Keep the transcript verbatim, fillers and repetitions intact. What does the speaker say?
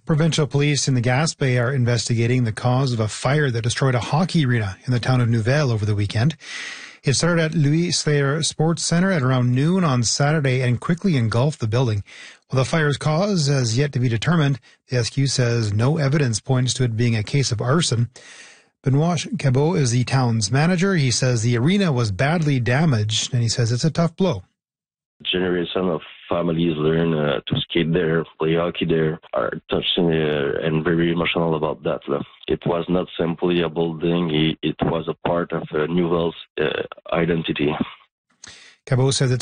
Provincial police in the Gaspé are investigating the cause of a fire that destroyed a hockey arena in the town of Nouvelle over the weekend. It started at Louis Slayer Sports Centre at around noon on Saturday and quickly engulfed the building. While the fire's cause has yet to be determined, the S Q says no evidence points to it being a case of arson. Benoit Cabot is the town's manager. He says the arena was badly damaged, and he says it's a tough blow. Generation of families learn uh, to skate there, play hockey there, are touching uh, and very emotional about that. Uh. It was not simply a building, it, it was a part of uh, Nouvelle's uh, identity. Cabot says it's